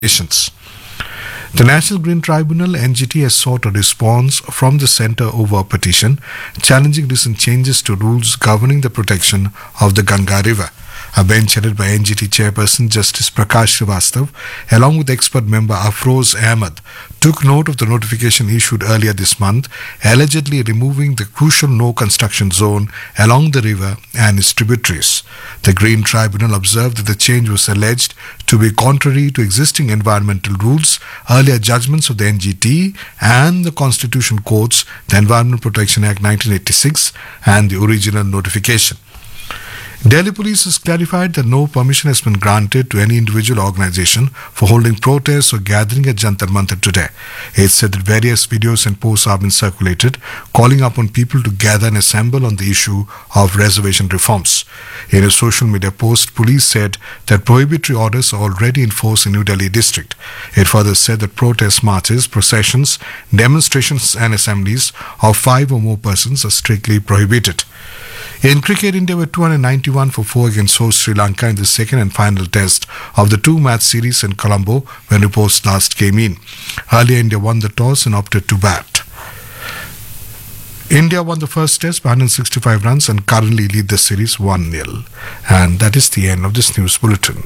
notifications. The National Green Tribunal (NGT) has sought a response from the centre over a petition challenging recent changes to rules governing the protection of the Ganga River. A bench headed by NGT chairperson Justice Prakash Srivastav, along with expert member Afroz Ahmed, took note of the notification issued earlier this month, allegedly removing the crucial no construction zone along the river and its tributaries. The Green Tribunal observed that the change was alleged to be contrary to existing environmental rules, earlier judgments of the NGT and the Constitution Courts, the Environment Protection Act 1986 and the original notification. Delhi Police has clarified that no permission has been granted to any individual organisation for holding protests or gathering at Jantar Mantar today. It said that various videos and posts have been circulated calling upon people to gather and assemble on the issue of reservation reforms. In a social media post, police said that prohibitory orders are already in force in New Delhi district. It further said that protest marches, processions, demonstrations and assemblies of 5 or more persons are strictly prohibited. In cricket, India were 291 for 4 against host Sri Lanka in the second and final test of the 2-match series in Colombo when reports last came in. Earlier, India won the toss and opted to bat. India won the first test by 165 runs and currently lead the series 1-0. And that is the end of this news bulletin.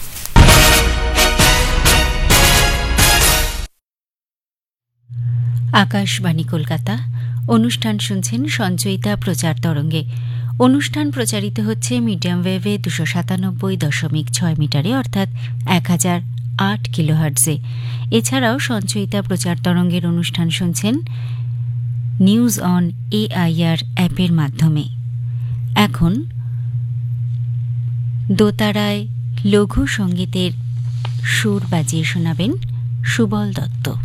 Akashvani Kolkata অনুষ্ঠান শুনছেন সঞ্চয়িতা প্রচার তরঙ্গে। অনুষ্ঠান প্রচারিত হচ্ছে medium ওয়েভে 297.6 মিটারে অর্থাৎ 1008 কিলোহার্টজে। এছাড়াও সঞ্চয়িতা প্রচার তরঙ্গের অনুষ্ঠান শুনছেন নিউজ অন AIR অ্যাপের মাধ্যমে। এখন দোতারায় লঘু সঙ্গীতের সুর বাজিয়ে শোনাবেন সুবল দত্ত।